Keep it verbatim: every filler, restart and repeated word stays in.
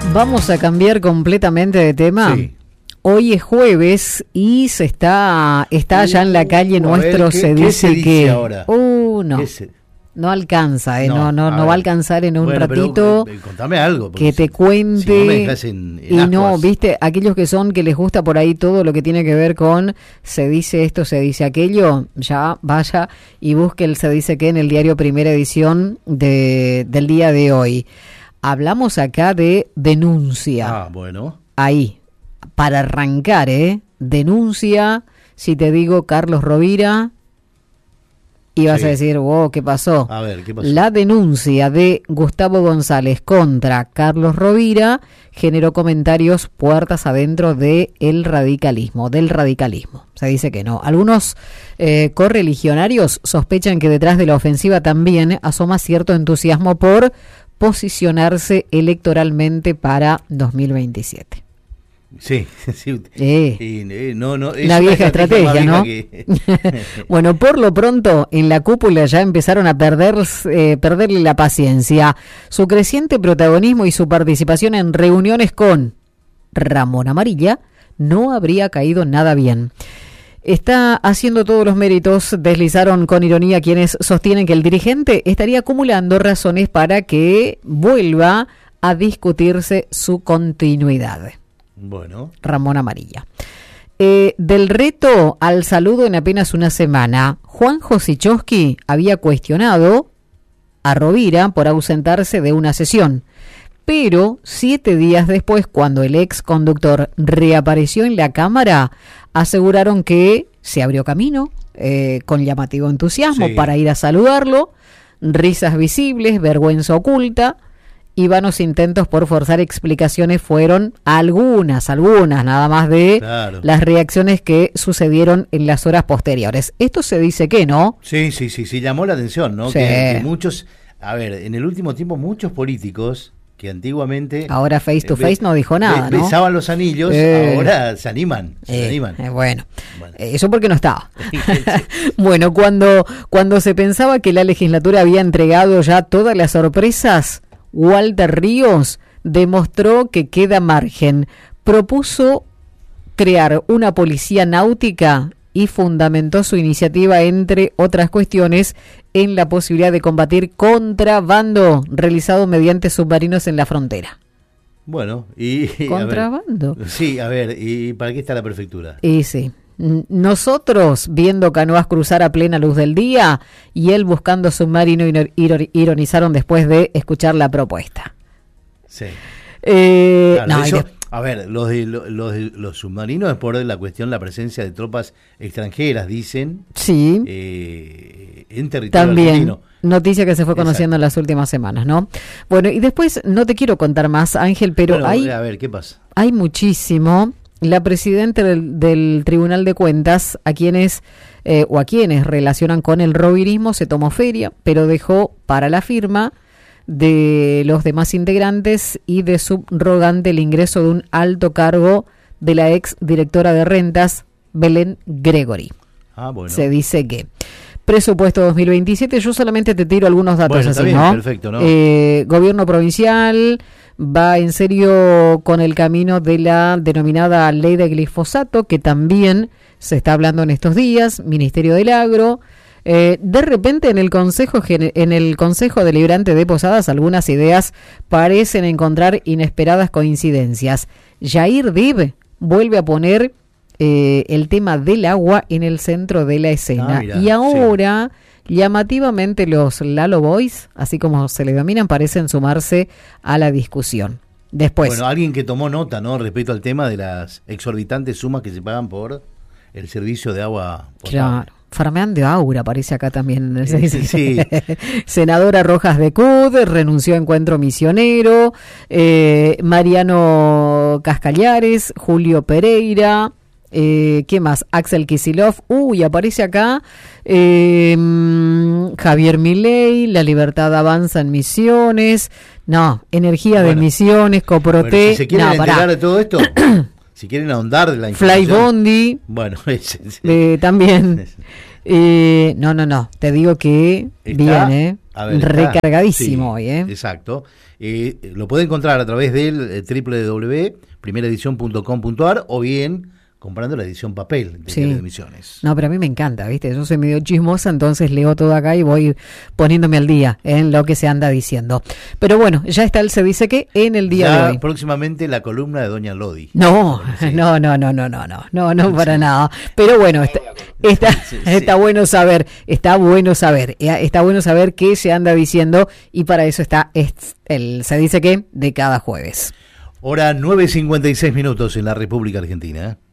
Vamos a cambiar completamente de tema. Sí. Hoy es jueves y se está está allá en la calle Uh, nuestro, ver, ¿qué- se qué dice se dice que ahora? uh no ¿Qué se- no alcanza, eh, no No, no a no va ver. a alcanzar en un Bueno, pero, ratito eh, contame algo, porque que te si- cuente. si no me dejas en- en y no, ascuas. viste, aquellos que son que les gusta por ahí todo lo que tiene que ver con se dice esto, se dice aquello, ya vaya y busque el se dice qué en el diario Primera Edición de del día de hoy. Hablamos acá de denuncia. Ah, bueno. Ahí, para arrancar, ¿eh? Denuncia, si te digo Carlos Rovira, y vas Sí. a decir, wow, ¿qué pasó? A ver, ¿qué pasó? La denuncia de Gustavo González contra Carlos Rovira generó comentarios puertas adentro de el radicalismo, del radicalismo. Se dice que no. Algunos eh, correligionarios sospechan que detrás de la ofensiva también asoma cierto entusiasmo por posicionarse electoralmente para dos mil veintisiete. Sí, sí. Eh. Y, eh, no, no, es La una vieja estrategia, más ¿no? vieja que- Bueno, por lo pronto, en la cúpula ya empezaron a perder, eh, perderle la paciencia. Su creciente protagonismo y su participación en reuniones con Ramón Amarilla no habría caído nada bien. Está haciendo todos los méritos, deslizaron con ironía quienes sostienen que el dirigente estaría acumulando razones para que vuelva a discutirse su continuidad. Bueno. Ramón Amarilla. Eh, del reto al saludo en apenas una semana, Juan Josichowski había cuestionado a Rovira por ausentarse de una sesión, pero siete días después, cuando el ex conductor reapareció en la cámara, aseguraron que se abrió camino eh, con llamativo entusiasmo Sí. para ir a saludarlo, risas visibles, vergüenza oculta. Y vanos intentos por forzar explicaciones fueron algunas, algunas nada más de Claro. las reacciones que sucedieron en las horas posteriores. Esto se dice que no. Sí, sí, sí, sí, llamó la atención, ¿no? Sí. Que, que muchos, a ver, en el último tiempo muchos políticos que antiguamente... Ahora face to eh, face be- no dijo nada, be- ¿no? Besaban los anillos, Eh. ahora se animan, se Eh, animan. eh, bueno, Bueno. Eh, eso porque no estaba. Bueno, cuando, cuando se pensaba que la legislatura había entregado ya todas las sorpresas, Walter Ríos demostró que queda margen. Propuso crear una policía náutica y fundamentó su iniciativa, entre otras cuestiones, en la posibilidad de combatir contrabando realizado mediante submarinos en la frontera. Bueno, y... y, a ver, ¿Contrabando? sí, a ver, ¿y para qué está la prefectura? Y sí. N- Nosotros viendo canoas cruzar a plena luz del día y él buscando submarino iro- iro- ironizaron después de escuchar la propuesta. Sí. Eh, Claro, no, y eso- de- a ver, los, de, lo- los, de- los submarinos es por la cuestión, la presencia de tropas extranjeras, dicen, sí, eh, en territorio también. argentino. Noticia que se fue conociendo Exacto. en las últimas semanas, ¿no? Bueno, y después no te quiero contar más, Ángel, pero Bueno, hay, a ver, ¿qué pasa? hay muchísimo. La presidenta del, del Tribunal de Cuentas, a quienes eh, o a quienes relacionan con el rovirismo, se tomó feria, pero dejó para la firma de los demás integrantes y de subrogante el ingreso de un alto cargo de la ex directora de rentas, Belén Gregory. Ah, bueno. Se dice que presupuesto dos mil veintisiete, yo solamente te tiro algunos datos Bueno, está así, bien, ¿no? perfecto, ¿no? Eh, gobierno provincial va en serio con el camino de la denominada ley de glifosato, que también se está hablando en estos días, Ministerio del Agro. Eh, de repente en el Consejo Gen- en el Consejo Deliberante de Posadas algunas ideas parecen encontrar inesperadas coincidencias. Jair Dib vuelve a poner eh, el tema del agua en el centro de la escena. Ah, mirá, y ahora, llamativamente, los Lalo Boys, así como se le denominan, parecen sumarse a la discusión. Después, Bueno, alguien que tomó nota, ¿no? Respecto al tema de las exorbitantes sumas que se pagan por el servicio de agua potable. claro, Fernando Aura aparece acá también. Sí, sí. Senadora Rojas de Cud renunció a Encuentro Misionero, eh, Mariano Cascallares, Julio Pereira, eh, ¿qué más? Axel Kicillof, uy, aparece acá eh, Javier Milei, La Libertad Avanza en Misiones, no, Energía Bueno, de Misiones, Coprote, Bueno, si se quieren no, pará. enterar de todo esto, si quieren ahondar de la Fly información. Bondi, Bueno, ese, ese. eh, también. Eh, no, no, no. Te digo que Está, bien, ¿eh? a ver, recargadísimo sí, hoy, ¿eh? Exacto. Eh, lo puede encontrar a través del eh, doble u doble u doble u punto primera edición punto com punto a r o bien comprando la edición papel de Sí. Diario de Misiones. No, pero a mí me encanta, ¿viste? Yo soy medio chismosa, entonces leo todo acá y voy poniéndome al día en lo que se anda diciendo. Pero bueno, ya está el Se Dice Que en el día Ya de hoy. próximamente la columna de Doña Lodi. No, Sí. no, no, no, no, no, no, no, no para nada. Pero bueno, está, está, Sí, sí, sí. está bueno saber, está bueno saber, eh, está bueno saber qué se anda diciendo y para eso está es- el Se Dice Que de cada jueves. Hora nueve cincuenta y seis minutos en la República Argentina.